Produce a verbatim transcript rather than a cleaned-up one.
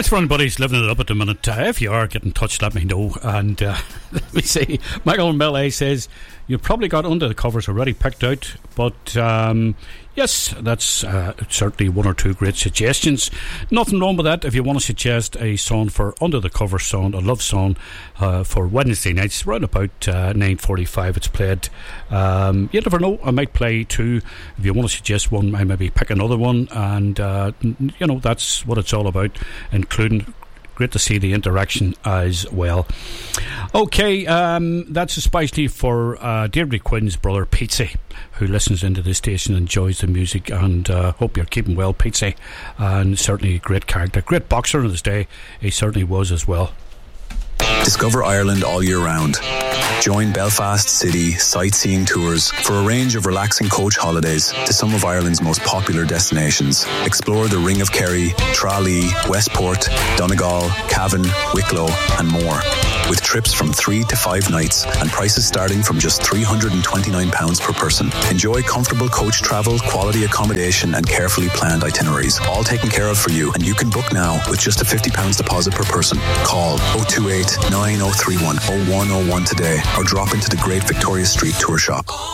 Thanks for everybody's living it up at the minute. Uh, if you are getting touched, let me know. And uh, let me see. Michael Millay says you've probably got Under the Covers already picked out, but um, yes, that's uh, certainly one or two great suggestions. Nothing wrong with that. If you want to suggest a song for Under the Covers song, a love song uh, for Wednesday nights, around about uh, nine forty-five, it's played. Um, you never know. I might play two. If you want to suggest one, I maybe pick another one, and uh, you know that's what it's all about. Including, great to see the interaction as well. Okay, um, that's especially for uh, Deirdre Quinn's brother Pete, who listens into the station, enjoys the music, and uh, hope you're keeping well, Pete. And certainly a great character, great boxer in his day. He certainly was as well. Discover Ireland all year round. Join Belfast City sightseeing tours for a range of relaxing coach holidays to some of Ireland's most popular destinations. Explore the Ring of Kerry, Tralee, Westport, Donegal, Cavan, Wicklow and more. With trips from three to five nights and prices starting from just three hundred twenty-nine pounds per person. Enjoy comfortable coach travel, quality accommodation and carefully planned itineraries. All taken care of for you, and you can book now with just a fifty pounds deposit per person. Call oh two eight, nine oh three one, oh one oh one today or drop into the Great Victoria Street Tour Shop.